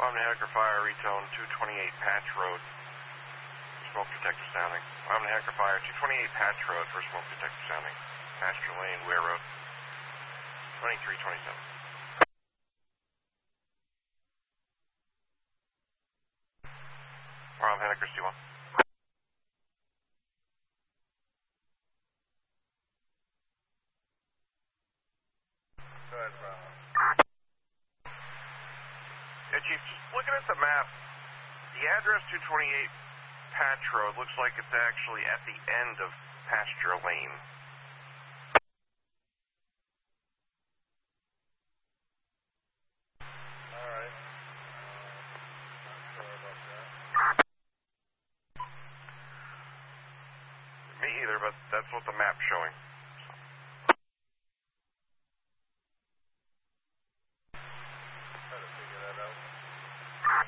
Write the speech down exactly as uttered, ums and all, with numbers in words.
Omni-Hacker Fire, retone two twenty-eight Patch Road, smoke detector sounding. Omni-Hacker Fire, two twenty-eight Patch Road for smoke detector sounding. Pasture Lane, Ware Road, twenty-three twenty-seven. Omni-Hacker C one. Go ahead, Bravo. Yeah, Chief, just looking at the map, the address two twenty-eight Patch Road looks like it's actually at the end of Pasture Lane. Alright. Uh, not sure about that. Me either, but that's what the map's showing.